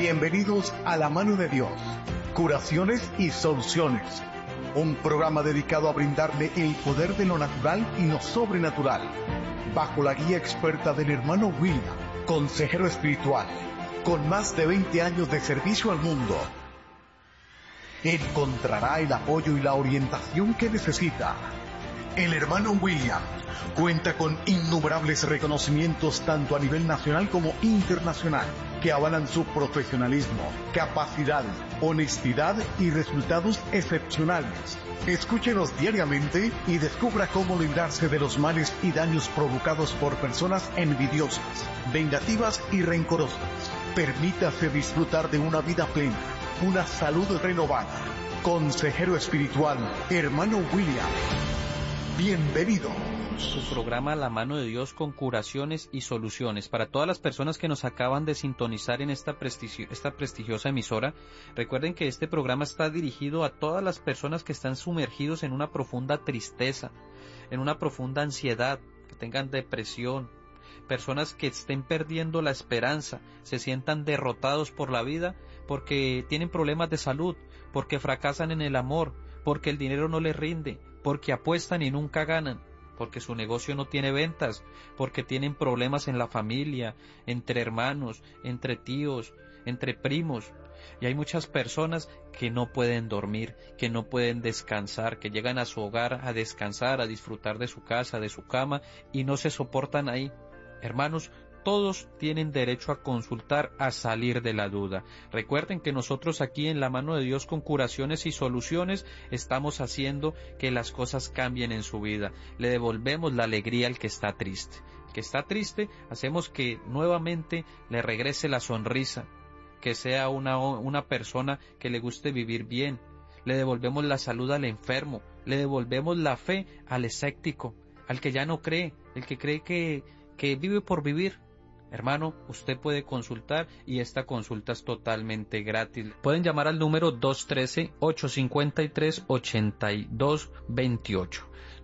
Bienvenidos a La Mano de Dios, Curaciones y Soluciones, un programa dedicado a brindarle el poder de lo natural y lo sobrenatural, bajo la guía experta del hermano William, consejero espiritual, con más de 20 años de servicio al mundo. Encontrará el apoyo y la orientación que necesita. El hermano William cuenta con innumerables reconocimientos tanto a nivel nacional como internacional, que avalan su profesionalismo, capacidad, honestidad y resultados excepcionales. Escúchenos diariamente y descubra cómo librarse de los males y daños provocados por personas envidiosas, vengativas y rencorosas. Permítase disfrutar de una vida plena, una salud renovada. Consejero espiritual, hermano William. Bienvenido. Su programa La Mano de Dios con curaciones y soluciones. Para todas las personas que nos acaban de sintonizar en esta prestigiosa emisora, recuerden que este programa está dirigido a todas las personas que están sumergidos en una profunda tristeza, en una profunda ansiedad, que tengan depresión, personas que estén perdiendo la esperanza, se sientan derrotados por la vida porque tienen problemas de salud, porque fracasan en el amor, porque el dinero no les rinde, porque apuestan y nunca ganan, porque su negocio no tiene ventas, porque tienen problemas en la familia, entre hermanos, entre tíos, entre primos. Y hay muchas personas que no pueden dormir, que no pueden descansar, que llegan a su hogar a descansar, a disfrutar de su casa, de su cama, y no se soportan ahí. Hermanos, todos tienen derecho a consultar, a salir de la duda. Recuerden que nosotros aquí en La Mano de Dios con curaciones y soluciones estamos haciendo que las cosas cambien en su vida. Le devolvemos la alegría al que está triste. El que está triste, hacemos que nuevamente le regrese la sonrisa, que sea una persona que le guste vivir bien. Le devolvemos la salud al enfermo, le devolvemos la fe al escéptico, al que ya no cree, el que cree que vive por vivir. Hermano, usted puede consultar y esta consulta es totalmente gratis. Pueden llamar al número 213-853-8228.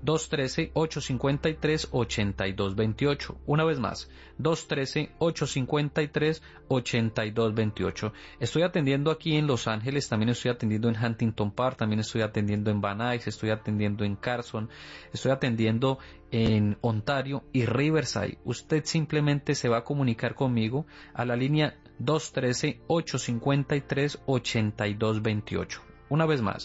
213-853-8228. Una vez más, 213-853-8228. Estoy atendiendo aquí en Los Ángeles, también estoy atendiendo en Huntington Park, también estoy atendiendo en Van Nuys, estoy atendiendo en Carson, estoy atendiendo en Ontario y Riverside. Usted simplemente se va a comunicar conmigo a la línea 213-853-8228. Una vez más,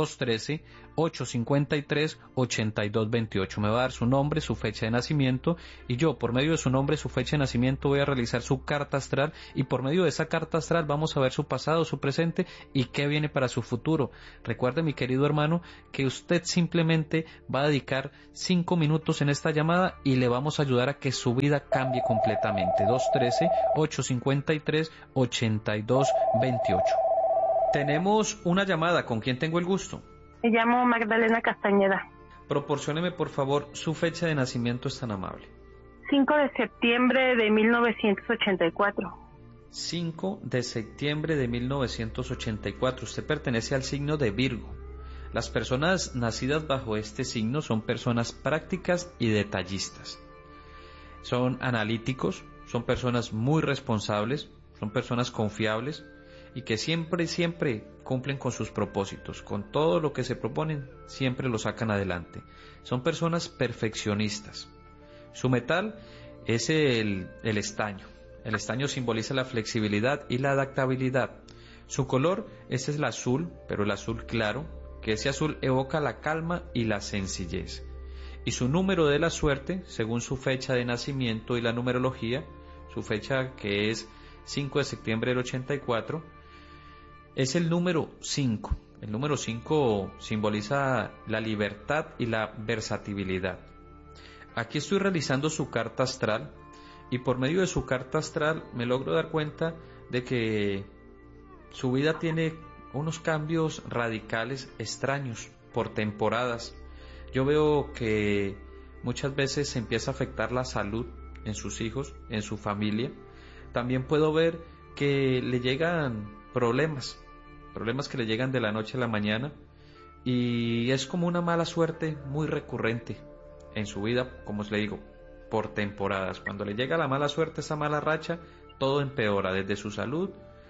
213-853-8228. Me va a dar su nombre, su fecha de nacimiento, y yo, por medio de su nombre, su fecha de nacimiento, voy a realizar su carta astral, y por medio de esa carta astral vamos a ver su pasado, su presente, y qué viene para su futuro. Recuerde, mi querido hermano, que usted simplemente va a dedicar 5 minutos en esta llamada y le vamos a ayudar a que su vida cambie completamente. 213-853-8228. Tenemos una llamada. ¿Con quién tengo el gusto? Me llamo Magdalena Castañeda. Proporcióneme, por favor, su fecha de nacimiento, es tan amable. 5 de septiembre de 1984. 5 de septiembre de 1984. Usted pertenece al signo de Virgo. Las personas nacidas bajo este signo son personas prácticas y detallistas. Son analíticos, son personas muy responsables, son personas confiables, y que siempre cumplen con sus propósitos, con todo lo que se proponen, siempre lo sacan adelante. Son personas perfeccionistas. Su metal es el estaño. El estaño simboliza la flexibilidad y la adaptabilidad. Su color, ese es el azul, pero el azul claro, que ese azul evoca la calma y la sencillez. Y su número de la suerte, según su fecha de nacimiento y la numerología, su fecha que es 5 de septiembre del 84, es el número 5. El número 5 simboliza la libertad y la versatilidad. Aquí estoy realizando su carta astral y por medio de su carta astral me logro dar cuenta de que su vida tiene unos cambios radicales extraños por temporadas. Yo veo que muchas veces se empieza a afectar la salud en sus hijos, en su familia. También puedo ver que le llegan problemas que le llegan de la noche a la mañana, y es como una mala suerte muy recurrente en su vida, como os le digo, por temporadas. Cuando le llega la mala suerte, esa mala racha, todo empeora, desde su salud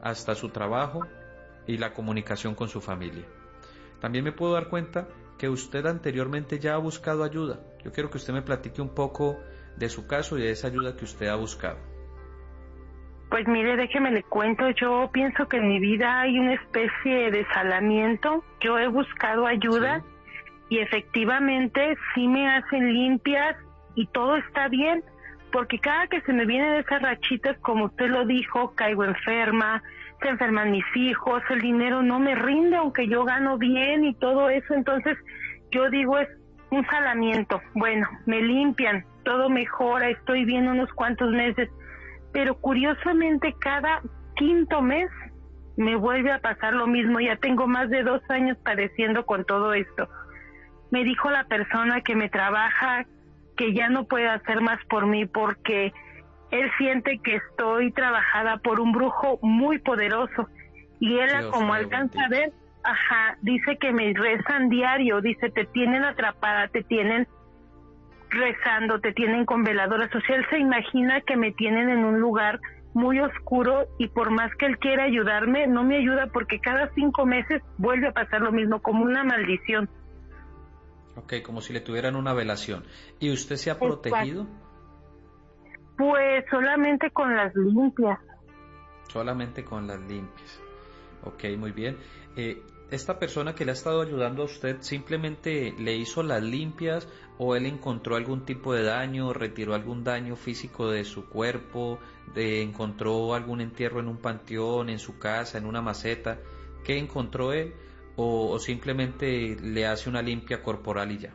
hasta su trabajo y la comunicación con su familia. También me puedo dar cuenta que usted anteriormente ya ha buscado ayuda. Yo quiero que usted me platique un poco de su caso y de esa ayuda que usted ha buscado. Pues mire, déjeme le cuento, yo pienso que en mi vida hay una especie de desalamiento. Yo he buscado ayuda, sí, y efectivamente sí me hacen limpias y todo está bien, porque cada que se me vienen esas rachitas, como usted lo dijo, caigo enferma, se enferman mis hijos, el dinero no me rinde aunque yo gano bien y todo eso. Entonces yo digo, es un salamiento. Bueno, me limpian, todo mejora, estoy bien unos cuantos meses, pero curiosamente cada quinto mes me vuelve a pasar lo mismo. Ya tengo más de 2 años padeciendo con todo esto. Me dijo la persona que me trabaja que ya no puede hacer más por mí porque él siente que estoy trabajada por un brujo muy poderoso, y él, Dios, como alcanza a ver, dice que me rezan diario, dice, te tienen atrapada, te tienen rezando, te tienen con veladoras. O sea, él se imagina que me tienen en un lugar muy oscuro, y por más que él quiera ayudarme, no me ayuda porque cada 5 meses vuelve a pasar lo mismo, como una maldición. Ok, como si le tuvieran una velación. ¿Y usted se ha protegido? Pues solamente con las limpias. Solamente con las limpias. Ok, muy bien. ¿Esta persona que le ha estado ayudando a usted simplemente le hizo las limpias, o él encontró algún tipo de daño, retiró algún daño físico de su cuerpo, encontró algún entierro en un panteón, en su casa, en una maceta? ¿Qué encontró él? ¿O simplemente le hace una limpia corporal y ya?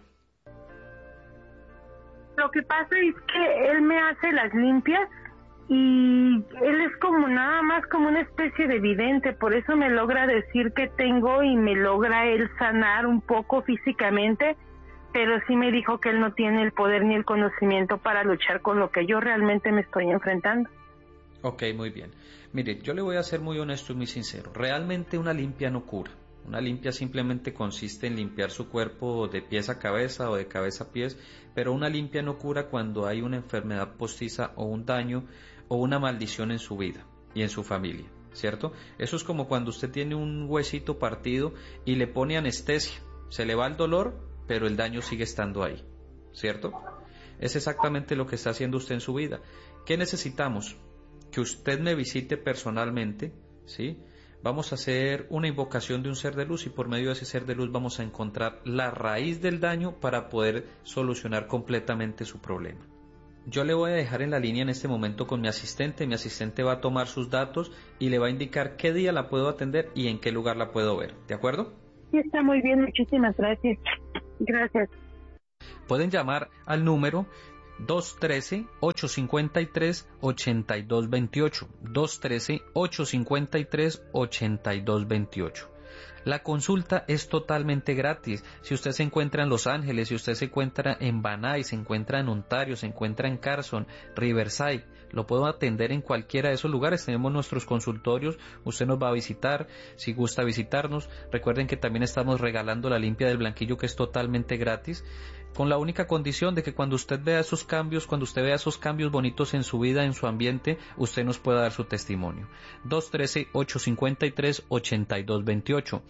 Lo que pasa es que él me hace las limpias y él es como nada más como una especie de vidente, por eso me logra decir que tengo y me logra él sanar un poco físicamente, pero sí me dijo que él no tiene el poder ni el conocimiento para luchar con lo que yo realmente me estoy enfrentando. Ok, muy bien. Mire, yo le voy a ser muy honesto y muy sincero. Realmente una limpia no cura. Una limpia simplemente consiste en limpiar su cuerpo de pies a cabeza o de cabeza a pies, pero una limpia no cura cuando hay una enfermedad postiza o un daño o una maldición en su vida y en su familia, ¿cierto? Eso es como cuando usted tiene un huesito partido y le pone anestesia. Se le va el dolor, pero el daño sigue estando ahí, ¿cierto? Es exactamente lo que está haciendo usted en su vida. ¿Qué necesitamos? Que usted me visite personalmente, ¿sí? Vamos a hacer una invocación de un ser de luz, y por medio de ese ser de luz vamos a encontrar la raíz del daño para poder solucionar completamente su problema. Yo le voy a dejar en la línea en este momento con mi asistente va a tomar sus datos y le va a indicar qué día la puedo atender y en qué lugar la puedo ver, ¿de acuerdo? Sí, está muy bien, muchísimas gracias. Gracias. Pueden llamar al número 213-853-8228, 213-853-8228. La consulta es totalmente gratis. Si usted se encuentra en Los Ángeles, si usted se encuentra en Van Nuys, se encuentra en Ontario, se encuentra en Carson, Riverside, lo puedo atender en cualquiera de esos lugares. Tenemos nuestros consultorios, usted nos va a visitar, si gusta visitarnos. Recuerden que también estamos regalando la limpia del blanquillo, que es totalmente gratis, con la única condición de que cuando usted vea esos cambios, bonitos en su vida, en su ambiente, usted nos pueda dar su testimonio. 213-853-8228.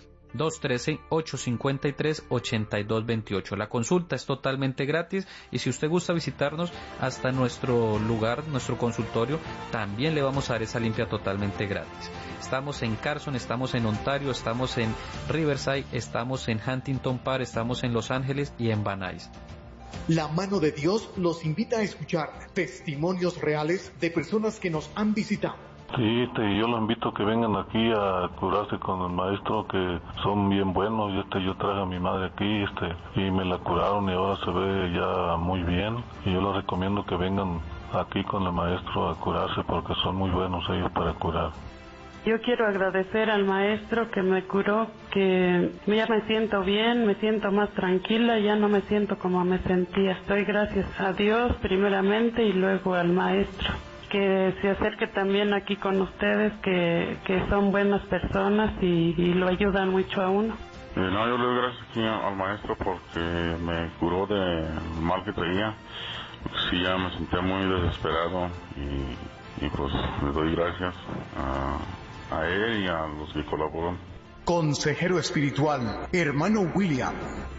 213-853-8228. La consulta es totalmente gratis, y si usted gusta visitarnos hasta nuestro lugar, nuestro consultorio, también le vamos a dar esa limpia totalmente gratis. Estamos en Carson, estamos en Ontario, estamos en Riverside, estamos en Huntington Park, estamos en Los Ángeles y en Van Nuys. La mano de Dios los invita a escuchar testimonios reales de personas que nos han visitado. Sí, yo los invito a que vengan aquí a curarse con el maestro, que son bien buenos. Yo traje a mi madre aquí, y me la curaron y ahora se ve ya muy bien. Y yo les recomiendo que vengan aquí con el maestro a curarse, porque son muy buenos ellos para curar. Yo quiero agradecer al maestro que me curó, que ya me siento bien, me siento más tranquila, ya no me siento como me sentía. Doy gracias a Dios primeramente y luego al maestro. Que se acerque también aquí con ustedes, que son buenas personas y lo ayudan mucho a uno. Yo le doy gracias aquí al maestro porque me curó del mal que traía. Sí, ya me sentía muy desesperado y pues le doy gracias a él y a los que colaboran. Consejero espiritual, hermano William.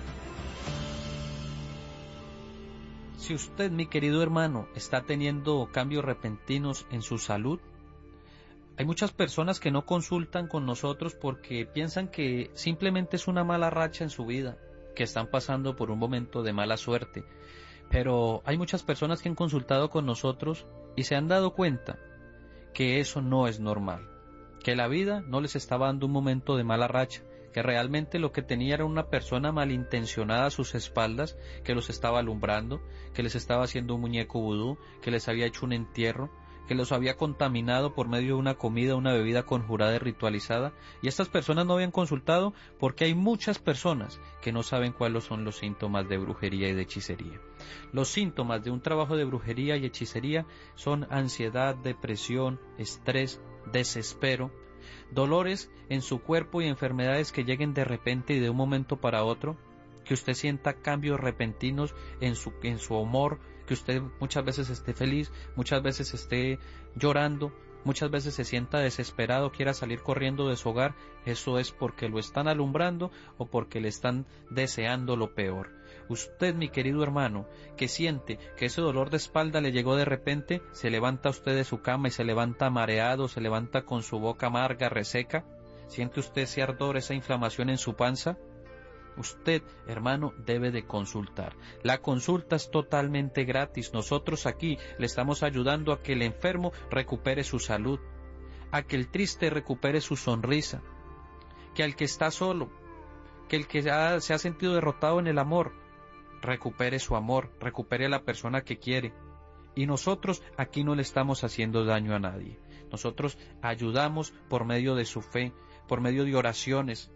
Si usted, mi querido hermano, está teniendo cambios repentinos en su salud, hay muchas personas que no consultan con nosotros porque piensan que simplemente es una mala racha en su vida, que están pasando por un momento de mala suerte. Pero hay muchas personas que han consultado con nosotros y se han dado cuenta que eso no es normal, que la vida no les estaba dando un momento de mala racha, que realmente lo que tenía era una persona malintencionada a sus espaldas, que los estaba alumbrando, que les estaba haciendo un muñeco vudú, que les había hecho un entierro, que los había contaminado por medio de una comida, una bebida conjurada y ritualizada, y estas personas no habían consultado porque hay muchas personas que no saben cuáles son los síntomas de brujería y de hechicería. Los síntomas de un trabajo de brujería y hechicería son ansiedad, depresión, estrés, desespero, dolores en su cuerpo y enfermedades que lleguen de repente y de un momento para otro, que usted sienta cambios repentinos en su humor, que usted muchas veces esté feliz, muchas veces esté llorando, muchas veces se sienta desesperado, quiera salir corriendo de su hogar. Eso es porque lo están alumbrando o porque le están deseando lo peor. Usted, mi querido hermano, que siente que ese dolor de espalda le llegó de repente, se levanta usted de su cama y se levanta mareado, se levanta con su boca amarga, reseca. ¿Siente usted ese ardor, esa inflamación en su panza? Usted, hermano, debe de consultar. La consulta es totalmente gratis. Nosotros aquí le estamos ayudando a que el enfermo recupere su salud, a que el triste recupere su sonrisa, que al que está solo, que el que se ha sentido derrotado en el amor, recupere su amor, recupere la persona que quiere. Y nosotros aquí no le estamos haciendo daño a nadie. Nosotros ayudamos por medio de su fe, por medio de oraciones.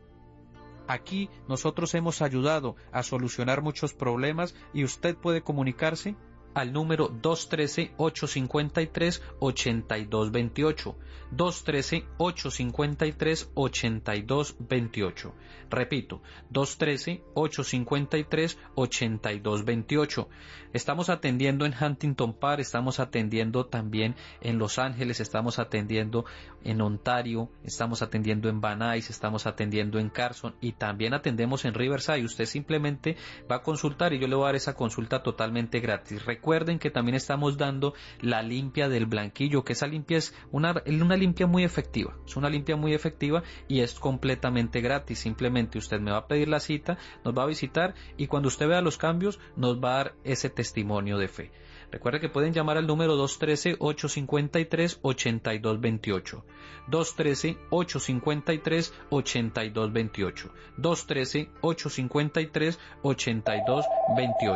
Aquí nosotros hemos ayudado a solucionar muchos problemas y usted puede comunicarse al número 213-853-8228, 213-853-8228. Repito, 213-853-8228. Estamos atendiendo en Huntington Park, estamos atendiendo también en Los Ángeles, estamos atendiendo en Ontario, estamos atendiendo en Van Nuys, estamos atendiendo en Carson y también atendemos en Riverside. Usted simplemente va a consultar y yo le voy a dar esa consulta totalmente gratis. Recuerden que también estamos dando la limpia del blanquillo, que esa limpia es una limpia muy efectiva, es una limpia muy efectiva y es completamente gratis. Simplemente usted me va a pedir la cita, nos va a visitar y cuando usted vea los cambios nos va a dar ese testimonio de fe. Recuerde que pueden llamar al número 213-853-8228, 213-853-8228, 213-853-8228,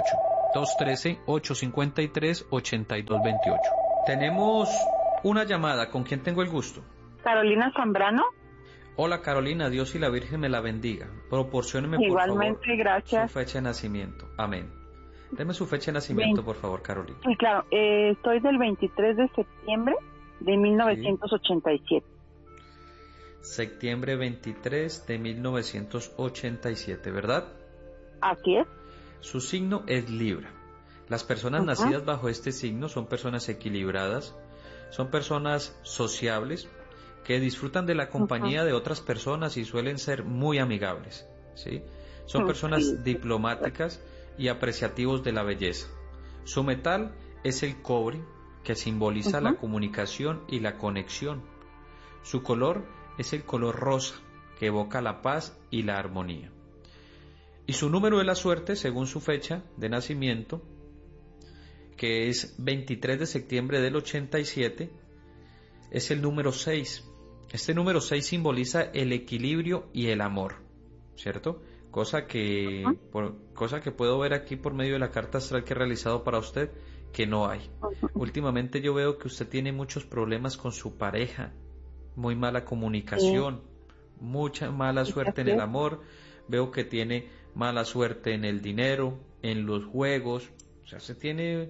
213-853-8228. Tenemos una llamada. ¿Con quién tengo el gusto? Carolina Zambrano. Hola Carolina, Dios y la Virgen me la bendiga. Proporcióneme por Igualmente, favor gracias. su fecha de nacimiento. Amén. Deme su fecha de nacimiento, por favor, Carolina. Sí, claro. Estoy del 23 de septiembre de 1987. Septiembre 23 de 1987, ¿verdad? Así es. Su signo es Libra. Las personas nacidas bajo este signo son personas equilibradas, son personas sociables, que disfrutan de la compañía de otras personas y suelen ser muy amigables, ¿sí? Son personas diplomáticas y apreciativos de la belleza. Su metal es el cobre, que simboliza la comunicación y la conexión. Su color es el color rosa, que evoca la paz y la armonía. Y su número de la suerte, según su fecha de nacimiento, que es 23 de septiembre del 87, es el número 6. Este número 6 simboliza el equilibrio y el amor, ¿cierto? Cosa que puedo ver aquí por medio de la carta astral que he realizado para usted, que no hay. Últimamente yo veo que usted tiene muchos problemas con su pareja, muy mala comunicación, mucha mala suerte en el amor, veo que tiene mala suerte en el dinero, en los juegos, o sea, se tiene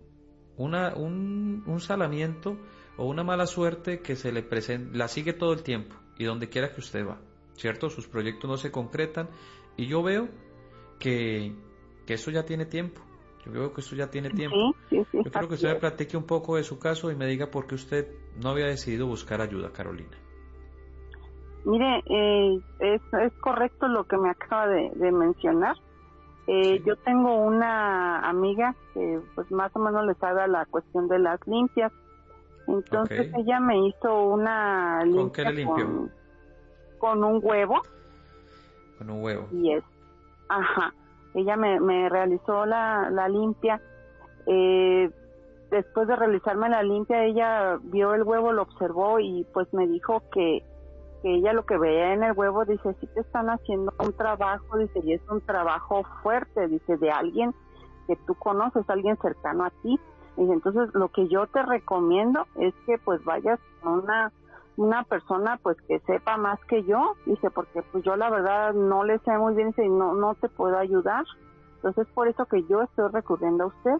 un salamiento o una mala suerte que se le presenta, la sigue todo el tiempo y donde quiera que usted va, ¿cierto? Sus proyectos no se concretan y yo veo que eso ya tiene tiempo. Yo veo que esto ya tiene tiempo. Yo quiero que usted me platique un poco de su caso y me diga por qué usted no había decidido buscar ayuda, Carolina. Mire, es correcto lo que me acaba de mencionar. Sí. Yo tengo una amiga que pues más o menos le sabe a la cuestión de las limpias. Entonces Ok. ella me hizo una limpia ¿Con qué le limpió? con un huevo Con un huevo. y ajá, ella me realizó la limpia. Después de realizarme la limpia, ella vio el huevo, lo observó y pues me dijo que ella lo que veía en el huevo, dice, sí te están haciendo un trabajo, dice, y es un trabajo fuerte, dice, de alguien que tú conoces, alguien cercano a ti. Dice, entonces lo que yo te recomiendo es que pues vayas con una persona pues que sepa más que yo, dice, porque pues yo la verdad no le sé muy bien, dice, y no te puedo ayudar. Entonces por eso que yo estoy recurriendo a usted.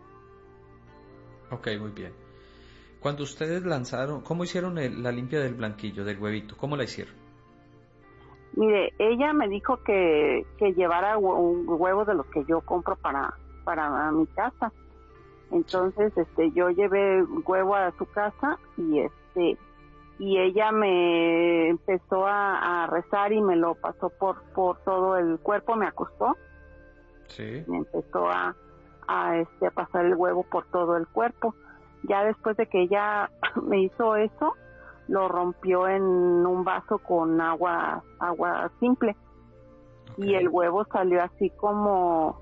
Ok, muy bien. Cuando ustedes lanzaron, ¿cómo hicieron la limpia del blanquillo, del huevito? ¿Cómo la hicieron? Mire, ella me dijo que llevara un huevo de los que yo compro para mi casa. Entonces, yo llevé huevo a su casa y ella me empezó a rezar y me lo pasó por todo el cuerpo, me acostó. Sí. Me empezó a pasar el huevo por todo el cuerpo. Ya después de que ella me hizo eso, lo rompió en un vaso con agua simple. Okay. Y el huevo salió así como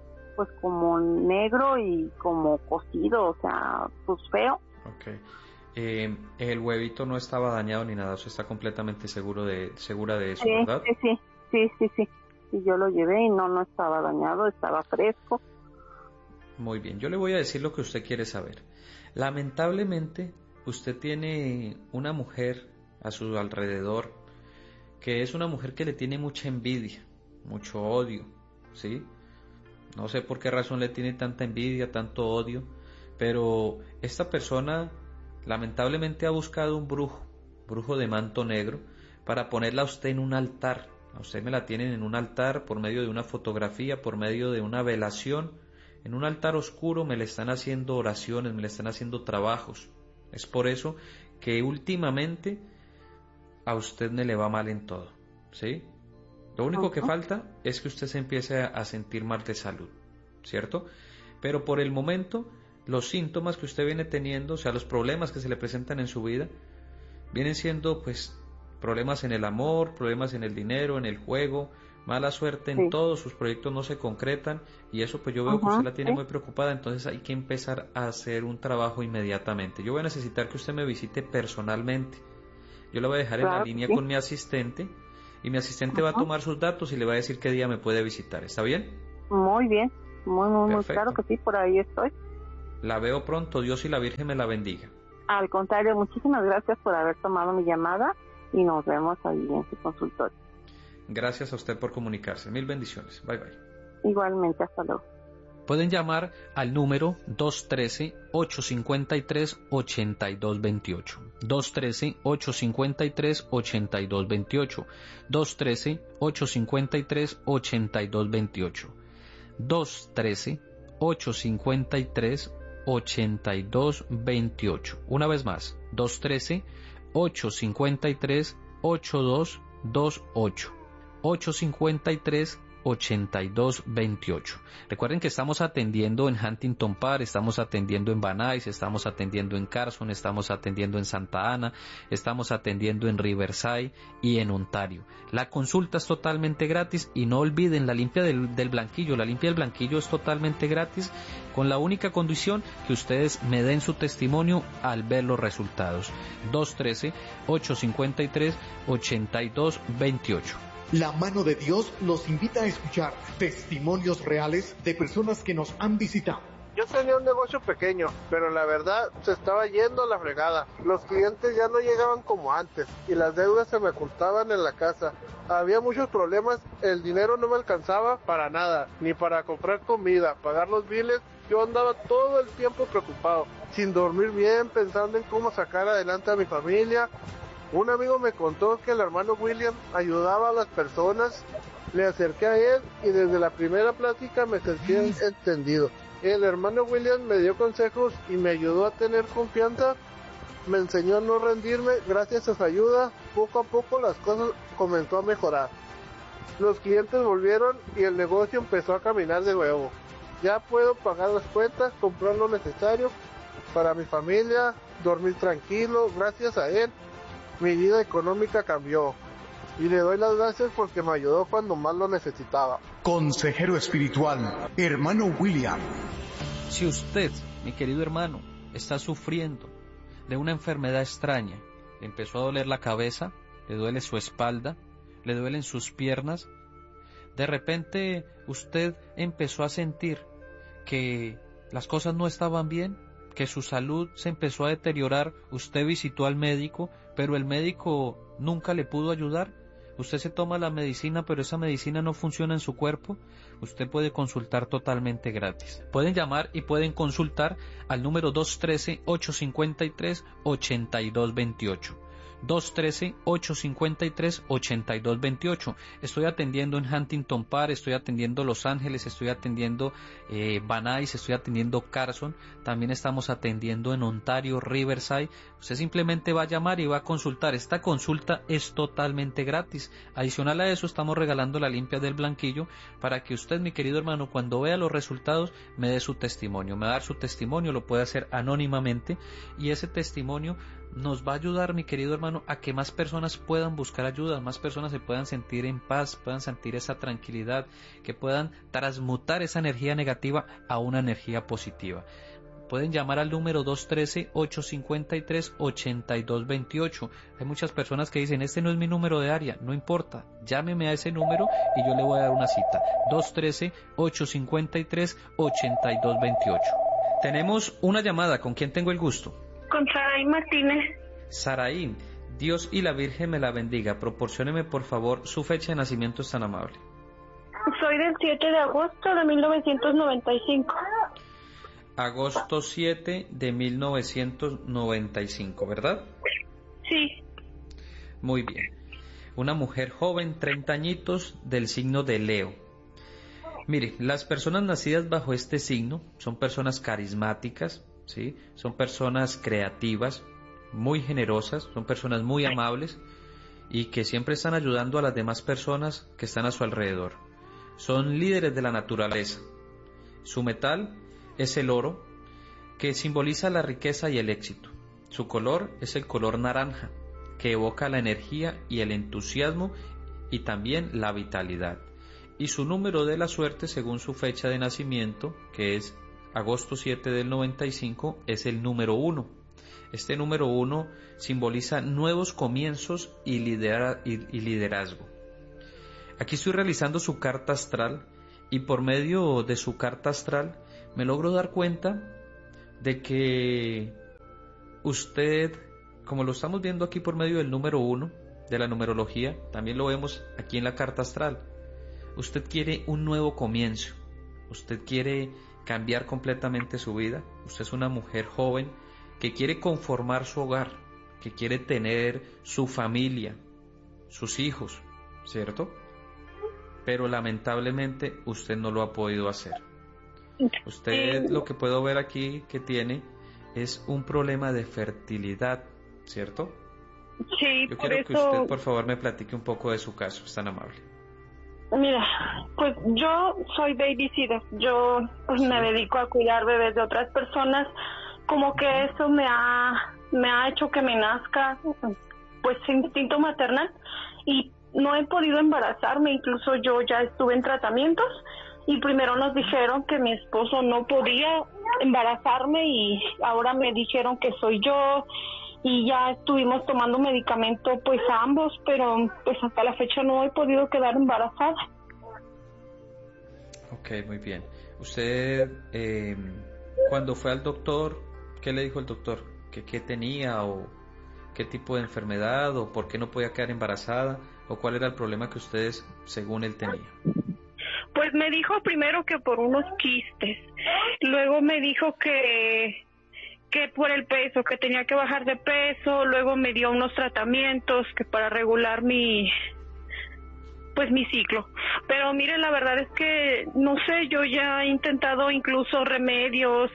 negro y como cocido, o sea, pues feo. Ok. El huevito no estaba dañado ni nada, usted está completamente segura de eso, ¿verdad? Sí, yo lo llevé y no estaba dañado, estaba fresco. Muy bien, yo le voy a decir lo que usted quiere saber. Lamentablemente, usted tiene una mujer a su alrededor que es una mujer que le tiene mucha envidia, mucho odio, ¿sí? No sé por qué razón le tiene tanta envidia, tanto odio, pero esta persona lamentablemente ha buscado un brujo de manto negro, para ponerla a usted en un altar. A usted me la tienen en un altar por medio de una fotografía, por medio de una velación. En un altar oscuro me le están haciendo oraciones, me le están haciendo trabajos. Es por eso que últimamente a usted me le va mal en todo, ¿sí? Lo único que falta es que usted se empiece a sentir mal de salud, ¿cierto? Pero por el momento, los síntomas que usted viene teniendo, o sea, los problemas que se le presentan en su vida, vienen siendo, pues, problemas en el amor, problemas en el dinero, en el juego, mala suerte en todos, sus proyectos no se concretan, y eso pues yo veo que usted la tiene muy preocupada. Entonces hay que empezar a hacer un trabajo inmediatamente. Yo voy a necesitar que usted me visite personalmente. Yo le voy a dejar en la línea con mi asistente, y mi asistente va a tomar sus datos y le va a decir qué día me puede visitar. ¿Está bien? Muy bien, muy Perfecto. claro que sí, por ahí estoy. La veo pronto, Dios y la Virgen me la bendiga. Al contrario, muchísimas gracias por haber tomado mi llamada y nos vemos ahí en su consultorio. Gracias a usted por comunicarse. Mil bendiciones. Bye bye. Igualmente, hasta luego. Pueden llamar al número 213-853-8228. 213-853-8228. 213-853-8228. 213-853-8228. Una vez más, 213-853-8228. 853-8228. Recuerden que estamos atendiendo en Huntington Park, estamos atendiendo en Van Nuys, estamos atendiendo en Carson, estamos atendiendo en Santa Ana, estamos atendiendo en Riverside y en Ontario. La consulta es totalmente gratis y no olviden la limpia del blanquillo. La limpia del blanquillo es totalmente gratis, con la única condición que ustedes me den su testimonio al ver los resultados. 213-853-8228. La mano de Dios los invita a escuchar testimonios reales de personas que nos han visitado. Yo tenía un negocio pequeño, pero la verdad se estaba yendo a la fregada. Los clientes ya no llegaban como antes y las deudas se me ocultaban en la casa. Había muchos problemas, el dinero no me alcanzaba para nada, ni para comprar comida, pagar los biles. Yo andaba todo el tiempo preocupado, sin dormir bien, pensando en cómo sacar adelante a mi familia. Un amigo me contó que el hermano William ayudaba a las personas. Le acerqué a él y desde la primera plática me sentí entendido. El hermano William me dio consejos y me ayudó a tener confianza. Me enseñó a no rendirme. Gracias a su ayuda poco a poco las cosas comenzó a mejorar. Los clientes volvieron y el negocio empezó a caminar de nuevo. Ya puedo pagar las cuentas, comprar lo necesario para mi familia, dormir tranquilo. Gracias a él, mi vida económica cambió. Y le doy las gracias porque me ayudó cuando más lo necesitaba. Consejero espiritual, hermano William. Si usted, mi querido hermano, está sufriendo de una enfermedad extraña, le empezó a doler la cabeza, le duele su espalda, le duelen sus piernas, de repente usted empezó a sentir que las cosas no estaban bien, que su salud se empezó a deteriorar, usted visitó al médico, pero el médico nunca le pudo ayudar. Usted se toma la medicina, pero esa medicina no funciona en su cuerpo. Usted puede consultar totalmente gratis. Pueden llamar y pueden consultar al número 213-853-8228. 213-853-8228. Estoy atendiendo en Huntington Park, estoy atendiendo Los Ángeles, estoy atendiendo Van Nuys, estoy atendiendo Carson, también estamos atendiendo en Ontario, Riverside. Usted simplemente va a llamar y va a consultar. Esta consulta es totalmente gratis. Adicional a eso, estamos regalando la limpia del blanquillo para que usted, mi querido hermano, cuando vea los resultados, me dé su testimonio. Me va a dar su testimonio, lo puede hacer anónimamente, y ese testimonio nos va a ayudar, mi querido hermano, a que más personas puedan buscar ayuda, más personas se puedan sentir en paz, puedan sentir esa tranquilidad, que puedan transmutar esa energía negativa a una energía positiva. Pueden llamar al número 213-853-8228. Hay muchas personas que dicen, este no es mi número de área. No importa, llámeme a ese número y yo le voy a dar una cita. 213-853-8228. Tenemos una llamada. ¿Con quién tengo el gusto? Con Saraí Martínez. Saraí, Dios y la Virgen me la bendiga. Proporcióneme por favor su fecha de nacimiento, es tan amable. Soy del 7 de agosto de 1995. Agosto 7 de 1995, ¿verdad? Sí. Muy bien. Una mujer joven, 30 añitos, del signo de Leo. Mire, las personas nacidas bajo este signo son personas carismáticas, ¿sí? Son personas creativas, muy generosas, son personas muy amables y que siempre están ayudando a las demás personas que están a su alrededor. Son líderes de la naturaleza. Su metal es el oro, que simboliza la riqueza y el éxito. Su color es el color naranja, que evoca la energía y el entusiasmo y también la vitalidad. Y su número de la suerte, según su fecha de nacimiento, que es agosto 7 del 95, es el número 1. Este número 1 simboliza nuevos comienzos y liderazgo. Aquí estoy realizando su carta astral y por medio de su carta astral me logro dar cuenta de que usted, como lo estamos viendo aquí por medio del número 1 de la numerología, también lo vemos aquí en la carta astral. Usted quiere un nuevo comienzo, usted quiere cambiar completamente su vida. Usted es una mujer joven que quiere conformar su hogar, que quiere tener su familia, sus hijos, ¿cierto? Pero lamentablemente usted no lo ha podido hacer. Usted, lo que puedo ver aquí que tiene es un problema de fertilidad, ¿cierto? Sí, yo por quiero eso... que usted por favor me platique un poco de su caso, es tan amable. Mira, pues yo soy babysitter, yo pues me dedico a cuidar bebés de otras personas, como que eso me ha hecho que me nazca pues instinto maternal y no he podido embarazarme. Incluso yo ya estuve en tratamientos y primero nos dijeron que mi esposo no podía embarazarme y ahora me dijeron que soy yo. Y ya estuvimos tomando medicamento pues a ambos, pero pues hasta la fecha no he podido quedar embarazada. Ok, muy bien. Usted, cuando fue al doctor, ¿qué le dijo el doctor? ¿Qué tenía o qué tipo de enfermedad o por qué no podía quedar embarazada o cuál era el problema que ustedes, según él, tenía? Pues me dijo primero que por unos quistes, luego me dijo que por el peso, que tenía que bajar de peso, luego me dio unos tratamientos que para regular mi ciclo. Pero mire, la verdad es que, no sé, yo ya he intentado incluso remedios,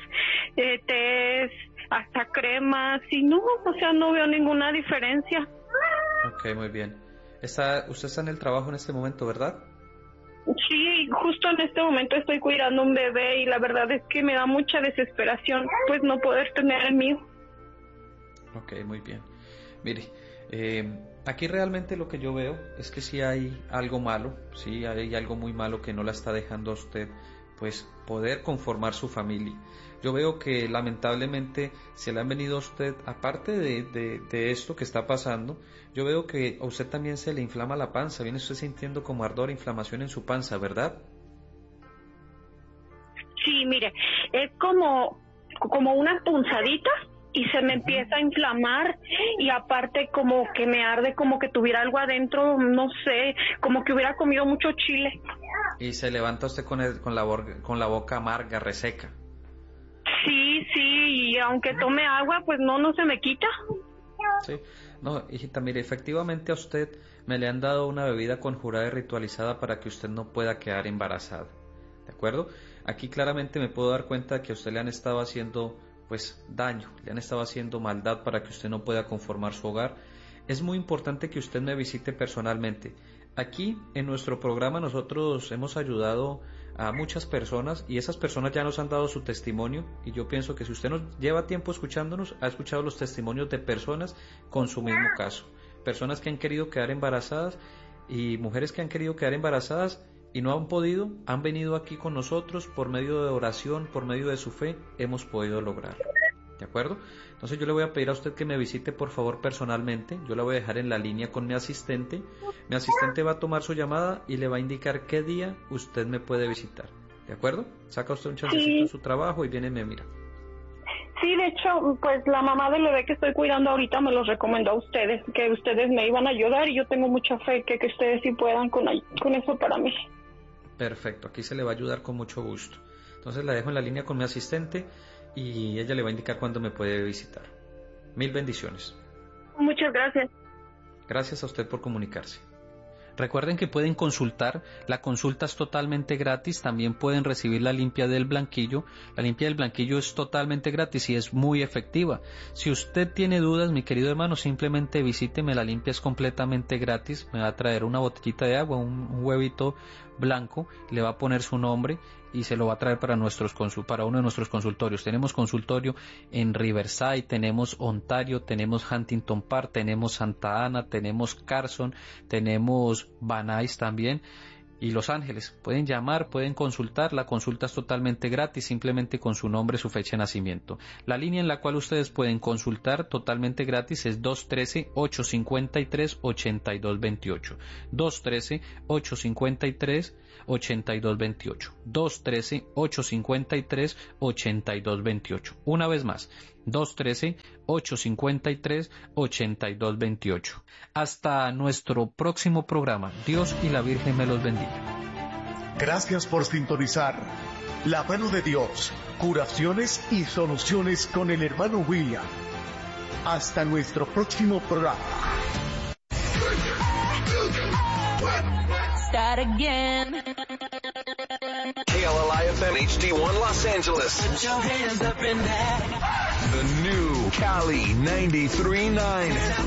test, hasta cremas, y no, o sea, no veo ninguna diferencia. Ok, muy bien. Usted está en el trabajo en este momento, ¿verdad? Sí, justo en este momento estoy cuidando un bebé y la verdad es que me da mucha desesperación pues no poder tener el mío. Ok, muy bien. Mire, aquí realmente lo que yo veo es que sí hay algo malo, sí hay algo muy malo que no la está dejando a usted pues poder conformar su familia. Yo veo que lamentablemente se le han venido a usted, aparte de esto que está pasando, yo veo que a usted también se le inflama la panza, viene usted sintiendo como ardor, inflamación en su panza, ¿verdad? Sí, mire, es como unas punzaditas y se me empieza a inflamar y aparte como que me arde, como que tuviera algo adentro, no sé, como que hubiera comido mucho chile. Y se levanta usted con la boca amarga, reseca. Sí, y aunque tome agua, pues no se me quita. Sí, no, hijita, mire, efectivamente a usted me le han dado una bebida conjurada y ritualizada para que usted no pueda quedar embarazada, ¿de acuerdo? Aquí claramente me puedo dar cuenta que a usted le han estado haciendo pues daño, le han estado haciendo maldad para que usted no pueda conformar su hogar. Es muy importante que usted me visite personalmente. Aquí en nuestro programa nosotros hemos ayudado a muchas personas y esas personas ya nos han dado su testimonio y yo pienso que si usted nos lleva tiempo escuchándonos, ha escuchado los testimonios de personas con su mismo caso, personas que han querido quedar embarazadas y mujeres que han querido quedar embarazadas y no han podido, han venido aquí con nosotros por medio de oración, por medio de su fe, hemos podido lograrlo. ¿De acuerdo? Entonces yo le voy a pedir a usted que me visite por favor personalmente, yo la voy a dejar en la línea con mi asistente va a tomar su llamada y le va a indicar qué día usted me puede visitar, ¿de acuerdo? Saca usted un chancecito en su trabajo y viene y me mira. Sí, de hecho, pues la mamá del bebé que estoy cuidando ahorita me los recomendó a ustedes, que ustedes me iban a ayudar y yo tengo mucha fe que ustedes sí puedan con eso para mí. Perfecto, aquí se le va a ayudar con mucho gusto. Entonces la dejo en la línea con mi asistente y ella le va a indicar cuándo me puede visitar. Mil bendiciones. Muchas gracias. Gracias a usted por comunicarse. Recuerden que pueden consultar, la consulta es totalmente gratis, también pueden recibir la limpia del blanquillo. La limpia del blanquillo es totalmente gratis y es muy efectiva. Si usted tiene dudas, mi querido hermano, simplemente visíteme, la limpia es completamente gratis, me va a traer una botellita de agua, un huevito blanco, le va a poner su nombre y se lo va a traer para uno de nuestros consultorios. Tenemos consultorio en Riverside, tenemos Ontario, tenemos Huntington Park, tenemos Santa Ana, tenemos Carson, tenemos Van Nuys también y Los Ángeles. Pueden llamar, pueden consultar, la consulta es totalmente gratis, simplemente con su nombre, su fecha de nacimiento. La línea en la cual ustedes pueden consultar totalmente gratis es 213-853-8228. 213-853-8228. 213-853-8228. Una vez más, 213-853-8228. Hasta nuestro próximo programa. Dios y la Virgen me los bendiga. Gracias por sintonizar La Mano de Dios, curaciones y soluciones con el hermano William. Hasta nuestro próximo programa. Start again. KLIFM HD1 Los Angeles. Put your hands up in that. The new Cali 93.9.